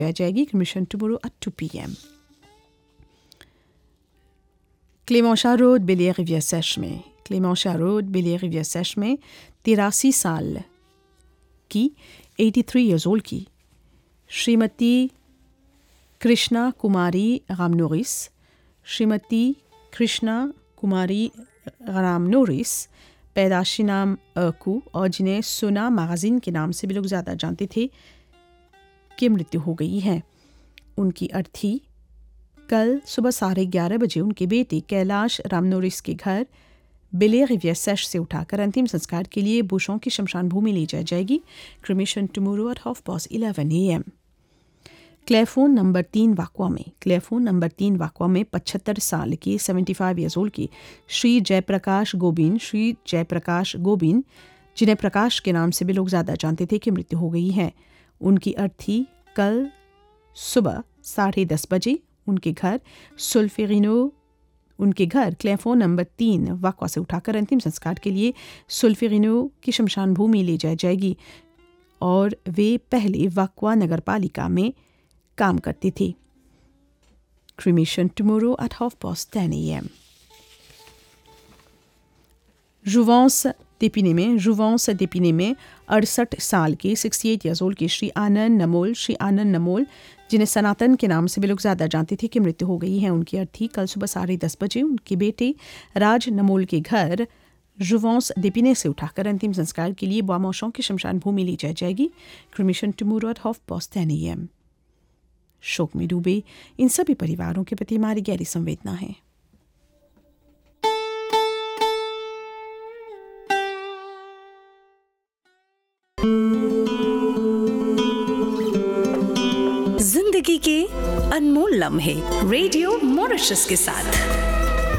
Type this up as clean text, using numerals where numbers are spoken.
जाएगी। Cremation tomorrow at 2 PM। क्लेमेंशा road, बेलियर-रिविère-सैश में, क्लेमेंशा road, बेलियर-रिविère-सैश में 83 साल की 83 ईयर्स ओल्ड की श्रीमती कृष्णा कुमारी रामनोरिस, श्रीमती कृष्णा कुमारी रामनोरिस, पैदाशी नाम अकू और जिन्हें सोना मैगजीन के नाम से भी लोग ज़्यादा जानते थे, की मृत्यु हो गई है। उनकी अर्थी कल सुबह 11:30 बजे उनके बेटे कैलाश रामनोरिस के घर बेलियर-रिविère-सैश से उठाकर अंतिम संस्कार के लिए बुशों की शमशान भूमि ले जाई जाएगी। Cremation tomorrow at 11:30 AM। क्लेफोन number 3 वाकवा में, क्लेफोन नंबर 3 वाकवा में 75 साल की 75 ईयर्स ओल्ड की श्री जयप्रकाश गोबिन, श्री जयप्रकाश गोबिन जिन्हें प्रकाश के नाम से भी लोग ज़्यादा जानते थे, की मृत्यु हो गई है। उनकी अर्थी कल सुबह 10:30 बजे उनके घर क्लेफोन नंबर 3 वाकवा से उठाकर अंतिम संस्कार के लिए सुल्फिरिनो की शमशान भूमि ले जाई जाएगी और वे पहले वाकवा नगर पालिका में काम करते थे। Cremation tomorrow at 10:30 AM। जुवांस डेपिने में 68 साल के 68 ईयर्स ओल्ड के श्री आनंद नमोल जिन्हें सनातन के नाम से भी लोग ज़्यादा जानते थे, की मृत्यु हो गई है। उनकी अर्थी कल सुबह 10:30 बजे उनके बेटे राज नमोल के घर जुवांस डेपिने से उठाकर अंतिम संस्कार के लिए बॉमोशों की शमशान भूमि ली जाएगी। Cremation tomorrow at 10:30 AM। शोक में डूबे इन सभी परिवारों के प्रति हमारी गहरी संवेदना है। जिंदगी के अनमोल लम्हे रेडियो मॉरिशस के साथ।